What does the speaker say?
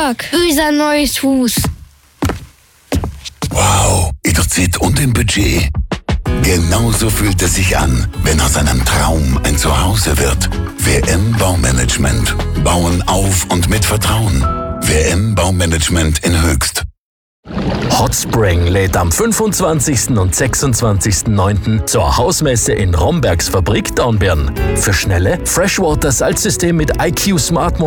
Tag. Unser neues Haus. Wow, in der Zeit und im Budget. Genauso fühlt es sich an, wenn aus einem Traum ein Zuhause wird. WM Baumanagement. Bauen auf und mit Vertrauen. WM Baumanagement in Höchst. Hotspring lädt am 25. und 26.09. zur Hausmesse in Rombergs Fabrik Dornbirn. Für schnelle Freshwater-Salzsystem mit IQ Smart